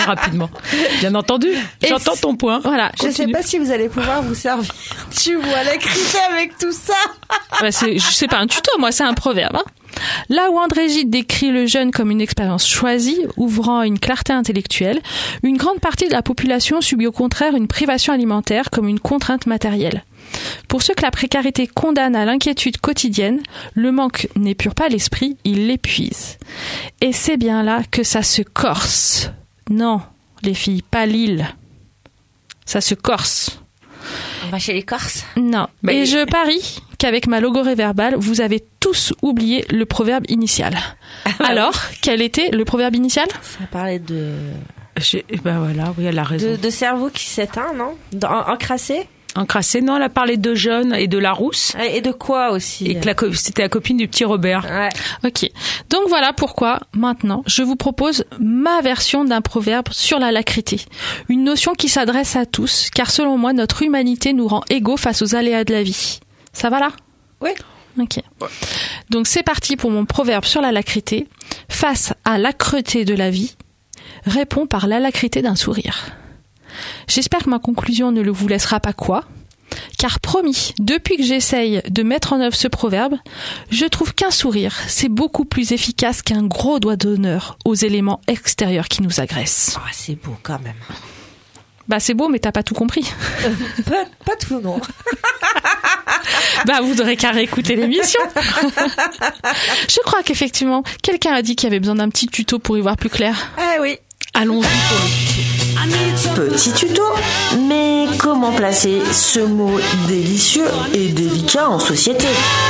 rapidement. Bien entendu, j'entends ton point. Voilà. Continue. Je sais pas si vous allez pouvoir vous servir tu vois la critique avec tout ça. C'est pas un tuto, moi, c'est un proverbe. Hein. Là où André Gide décrit le jeûne comme une expérience choisie, ouvrant une clarté intellectuelle, une grande partie de la population subit au contraire une privation alimentaire comme une contrainte matérielle. Pour ceux que la précarité condamne à l'inquiétude quotidienne, le manque n'épure pas l'esprit, il l'épuise. Et c'est bien là que ça se corse. Non, les filles, pas l'île. Ça se corse. On va chez les Corses ? Non. Mais et je parie qu'avec ma logorée verbale, vous avez tous oublié le proverbe initial. Alors, quel était le proverbe initial ? Ça parlait de... Ben voilà, oui, elle a raison. De cerveau qui s'éteint, non ? Encrassé ? Encrassé, non, elle a parlé de jeûne et de la rousse. Et de quoi aussi ? Et que c'était la copine du petit Robert. Ouais. Ok. Donc voilà pourquoi, maintenant, je vous propose ma version d'un proverbe sur la lacrité. Une notion qui s'adresse à tous, car selon moi, notre humanité nous rend égaux face aux aléas de la vie. Ça va là ? Oui. Ok. Donc c'est parti pour mon proverbe sur la lacrité. Face à l'âcreté de la vie, réponds par l'alacrité d'un sourire. J'espère que ma conclusion ne vous laissera pas quoi, car promis, depuis que j'essaye de mettre en œuvre ce proverbe, je trouve qu'un sourire, c'est beaucoup plus efficace qu'un gros doigt d'honneur aux éléments extérieurs qui nous agressent. Oh, c'est beau quand même. Bah c'est beau, mais t'as pas tout compris. Pas tout, non. Bah vous n'aurez qu'à réécouter l'émission. Je crois qu'effectivement, quelqu'un a dit qu'il y avait besoin d'un petit tuto pour y voir plus clair. Ah oui. Allons-y pour le tuto. Petit tuto, mais comment placer ce mot délicieux et délicat en société ?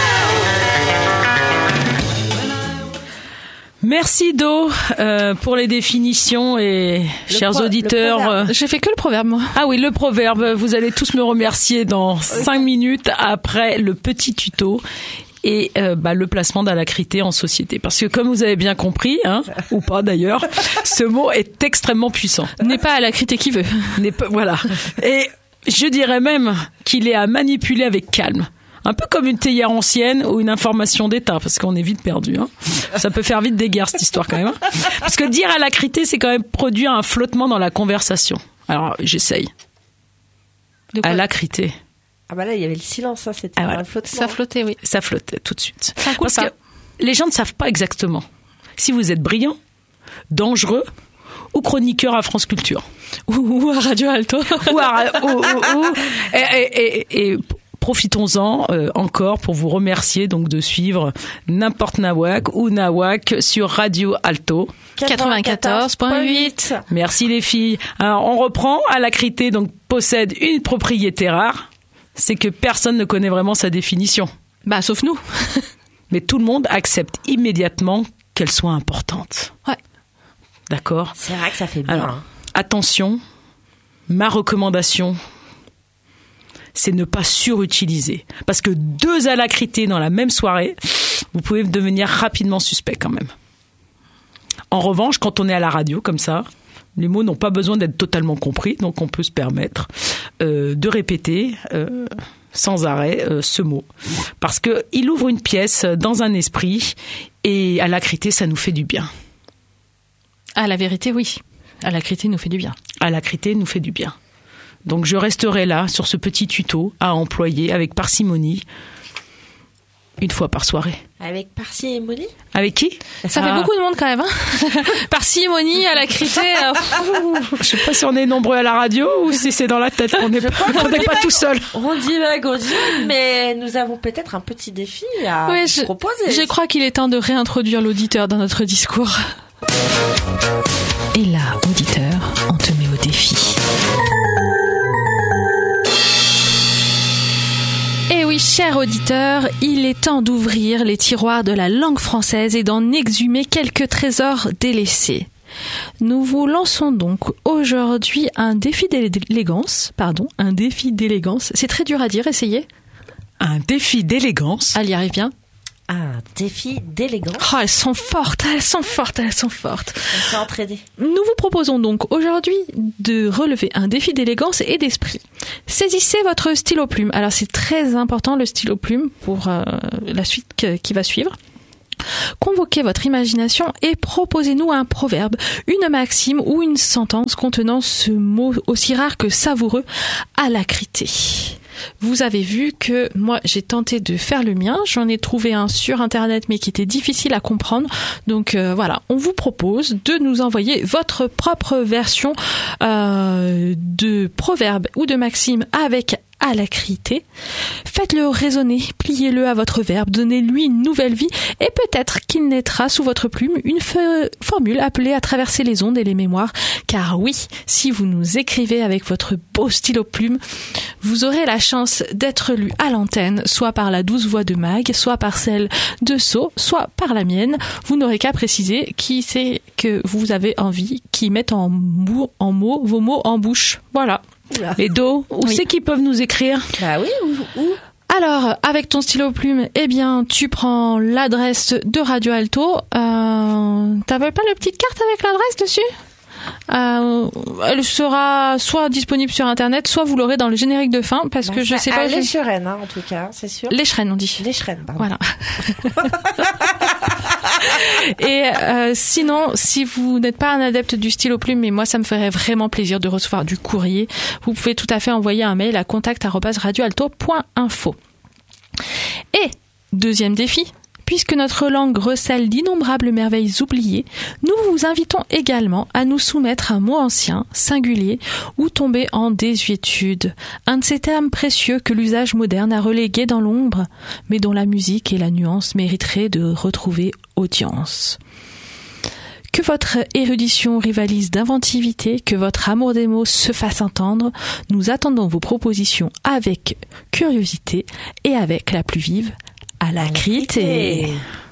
Merci Do pour les définitions et chers auditeurs. J'ai fait que le proverbe, moi. Ah oui, le proverbe. Vous allez tous me remercier dans 5 minutes après le petit tuto. Et le placement d'alacrité en société. Parce que comme vous avez bien compris, ou pas d'ailleurs, ce mot est extrêmement puissant. N'est pas alacrité qui veut. Voilà. Et je dirais même qu'il est à manipuler avec calme. Un peu comme une théière ancienne ou une information d'État, parce qu'on est vite perdu. Ça peut faire vite des guerres, cette histoire, quand même. Parce que dire alacrité, c'est quand même produire un flottement dans la conversation. Alors, j'essaye. Alacrité. Ah bah là, il y avait le silence, ça, c'était un flottement. Ça flottait, oui. Ça flottait tout de suite. Ça coule parce pas. Que les gens ne savent pas exactement si vous êtes brillant, dangereux ou chroniqueur à France Culture. Ou à Radio Alto. Et profitons-en encore pour vous remercier donc de suivre N'importe Nawak ou Nawak sur Radio Alto 94.8. Merci les filles. Alors, on reprend. Alacrité donc possède une propriété rare. C'est que personne ne connaît vraiment sa définition. Bah, sauf nous. Mais tout le monde accepte immédiatement qu'elle soit importante. Ouais. D'accord. C'est vrai que ça fait bien. Alors, attention, ma recommandation, c'est ne pas surutiliser. Parce que 2 alacrités dans la même soirée, vous pouvez devenir rapidement suspect quand même. En revanche, quand on est à la radio comme ça, les mots n'ont pas besoin d'être totalement compris, donc on peut se permettre de répéter sans arrêt ce mot. Parce qu'il ouvre une pièce dans un esprit et alacrité, ça nous fait du bien. Ah, la vérité, oui. Alacrité nous fait du bien. Alacrité nous fait du bien. Donc je resterai là sur ce petit tuto à employer avec parcimonie 1 fois par soirée. Avec parcimonie ? Avec qui ? Ça fait beaucoup de monde quand même. Parcimonie, alacrité. Je sais pas si on est nombreux à la radio ou si c'est dans la tête qu'on n'est pas tout seul. On dit mais nous avons peut-être un petit défi à proposer. Je crois qu'il est temps de réintroduire l'auditeur dans notre discours. Et là, auditeur, on te met au défi. Eh oui, cher auditeur, il est temps d'ouvrir les tiroirs de la langue française et d'en exhumer quelques trésors délaissés. Nous vous lançons donc aujourd'hui un défi d'élégance. C'est très dur à dire, essayez. Un défi d'élégance. Elle y arrive bien. Un défi d'élégance. Oh, elles sont fortes. On s'est entraîné. Nous vous proposons donc aujourd'hui de relever un défi d'élégance et d'esprit. Saisissez votre stylo-plume. Alors c'est très important le stylo-plume pour la suite qui va suivre. Convoquez votre imagination et proposez-nous un proverbe, une maxime ou une sentence contenant ce mot aussi rare que savoureux, alacrité. Vous avez vu que moi j'ai tenté de faire le mien, j'en ai trouvé un sur internet mais qui était difficile à comprendre, donc voilà, on vous propose de nous envoyer votre propre version de proverbe ou de maxime avec alacrité. Faites-le résonner, pliez-le à votre verbe, donnez-lui une nouvelle vie et peut-être qu'il naîtra sous votre plume une formule appelée à traverser les ondes et les mémoires. Car oui, si vous nous écrivez avec votre beau stylo plume, vous aurez la chance d'être lu à l'antenne, soit par la douce voix de Mag, soit par celle de So, soit par la mienne. Vous n'aurez qu'à préciser qui c'est que vous avez envie qu'ils mettent vos mots en bouche. Voilà. Les Do, où c'est qu'ils peuvent nous écrire? Bah oui, où Alors, avec ton stylo plume, eh bien, tu prends l'adresse de Radio Alto. T'avais pas la petite carte avec l'adresse dessus? Elle sera soit disponible sur internet, soit vous l'aurez dans le générique de fin, parce que je sais pas. L'Escheren, en tout cas, c'est sûr. L'Escheren, on dit. L'Escheren, pardon. Voilà. Et sinon, si vous n'êtes pas un adepte du stylo plume, mais moi ça me ferait vraiment plaisir de recevoir du courrier, vous pouvez tout à fait envoyer un mail à contact@radioalto.info. Et deuxième défi, puisque notre langue recèle d'innombrables merveilles oubliées, nous vous invitons également à nous soumettre un mot ancien, singulier ou tombé en désuétude. Un de ces termes précieux que l'usage moderne a relégué dans l'ombre, mais dont la musique et la nuance mériteraient de retrouver audience. Que votre érudition rivalise d'inventivité, que votre amour des mots se fasse entendre, nous attendons vos propositions avec curiosité et avec la plus vive alacrité.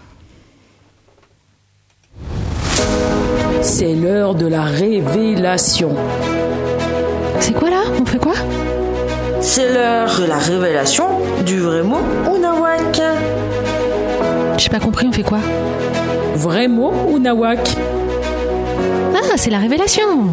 C'est l'heure de la révélation. C'est quoi là? On fait quoi? C'est l'heure de la révélation du vrai mot ou nawak. J'ai pas compris, on fait quoi? Vrai mot ou nawak? Ah, c'est la révélation.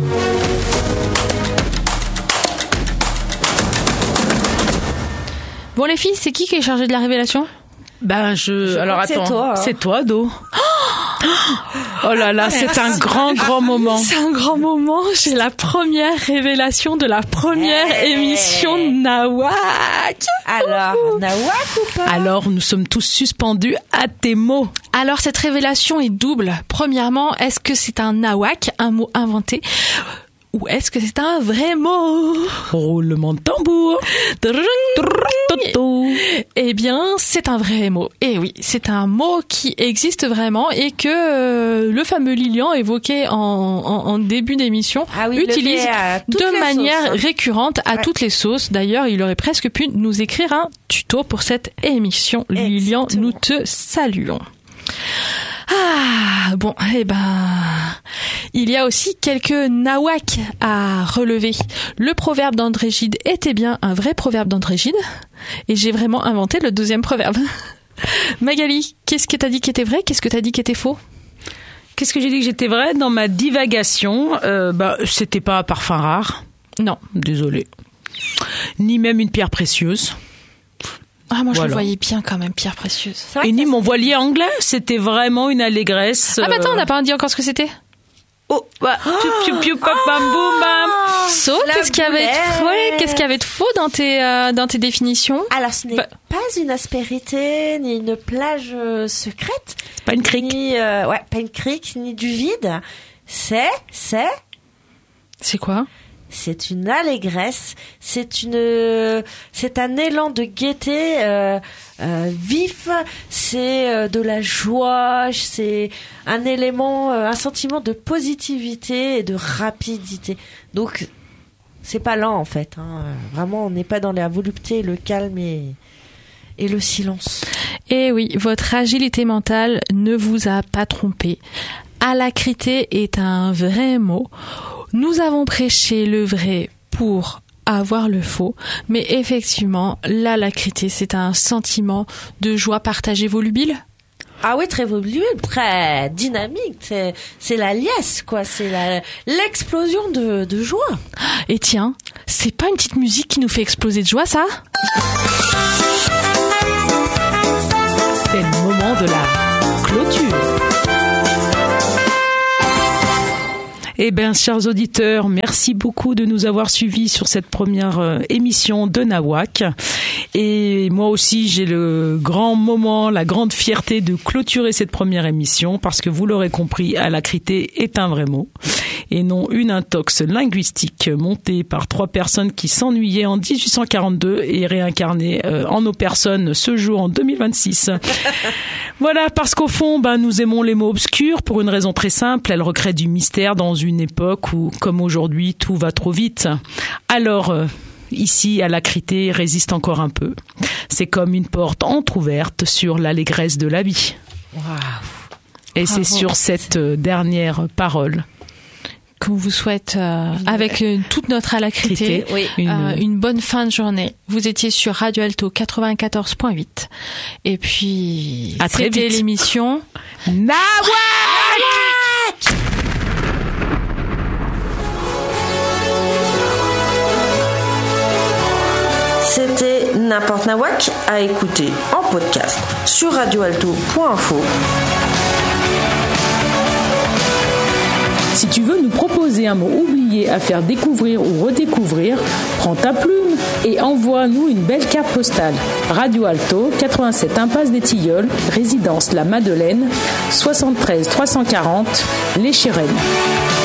Bon les filles, c'est qui est chargé de la révélation? Alors attends, c'est toi, hein. C'est toi, Do. Oh là là, c'est un grand moment. C'est un grand moment. J'ai la première révélation de la première émission Nawak. Alors, Nawak ou pas? Alors, nous sommes tous suspendus à tes mots. Alors, cette révélation est double. Premièrement, est-ce que c'est un Nawak, un mot inventé, ou est-ce que c'est un vrai mot? Roulement de tambour. Eh bien, c'est un vrai mot. Et oui, c'est un mot qui existe vraiment et que le fameux Lilian évoqué en début d'émission utilise de manière récurrente à toutes les sauces. D'ailleurs, il aurait presque pu nous écrire un tuto pour cette émission. Lilian, nous te saluons. Ah, bon, il y a aussi quelques nawak à relever. Le proverbe d'André Gide était bien un vrai proverbe d'André Gide, et j'ai vraiment inventé le deuxième proverbe. Magali, qu'est-ce que t'as dit qui était vrai? Qu'est-ce que t'as dit qui était faux? Qu'est-ce que j'ai dit que j'étais vrai? Dans ma divagation, c'était pas un parfum rare. Non. Désolée. Ni même une pierre précieuse. Ah, moi, je le voyais bien quand même, pierre précieuse. Et ni mon voilier anglais, c'était vraiment une allégresse. Ah, mais attends, on n'a pas dit encore ce que c'était. Oh, piou piou pam bam boum bam. So, qu'est-ce qu'il y avait de faux dans tes définitions? Alors, ce n'est pas une aspérité, ni une plage secrète. Pas une crique. Pas une crique, ni du vide. C'est quoi? C'est une allégresse, c'est un élan de gaieté vif, c'est de la joie, c'est un sentiment de positivité et de rapidité. Donc c'est pas lent en fait, hein. Vraiment on n'est pas dans la volupté, le calme et le silence. Et oui, votre agilité mentale ne vous a pas trompé. Alacrité est un vrai mot. Nous avons prêché le vrai pour avoir le faux, mais effectivement, l'alacrité, c'est un sentiment de joie partagée volubile. Ah oui, très volubile, très dynamique, c'est la liesse, quoi, c'est l'explosion de joie. Et tiens, c'est pas une petite musique qui nous fait exploser de joie, ça? C'est le moment de la clôture. Eh bien, chers auditeurs, merci beaucoup de nous avoir suivis sur cette première émission de Nawak. Et moi aussi, j'ai le grand moment, la grande fierté de clôturer cette première émission parce que vous l'aurez compris, alacrité est un vrai mot et non une intox linguistique montée par 3 personnes qui s'ennuyaient en 1842 et réincarnées en nos personnes ce jour en 2026. Voilà, parce qu'au fond, nous aimons les mots obscurs pour une raison très simple, elles recréent du mystère dans une époque où, comme aujourd'hui, tout va trop vite. Alors, ici, alacrité résiste encore un peu. C'est comme une porte entrouverte sur l'allégresse de la vie. Wow. Et c'est sur cette dernière parole qu'on vous souhaite, avec toute notre alacrité, une bonne fin de journée. Vous étiez sur Radio Alto 94.8. Et puis, c'était l'émission Nawak! C'était N'importe Nawak à écouter en podcast sur radioalto.info. Si tu veux nous proposer un mot oublié à faire découvrir ou redécouvrir, prends ta plume et envoie-nous une belle carte postale. Radio Alto, 87 Impasse des Tilleuls, résidence La Madeleine, 73 340, Les Chérennes.